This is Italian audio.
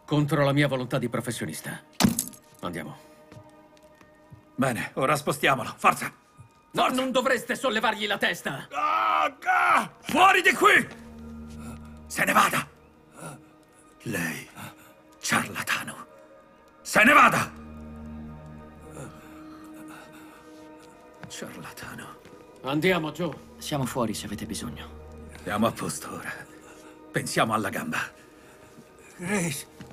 Contro la mia volontà di professionista. Andiamo. Bene, ora spostiamolo. Forza! No, non dovreste sollevargli la testa! Fuori di qui! Se ne vada! Lei, ciarlatano. Se ne vada! Ciarlatano. Andiamo, Joe. Siamo fuori se avete bisogno. Siamo a posto ora. Pensiamo alla gamba. Grace,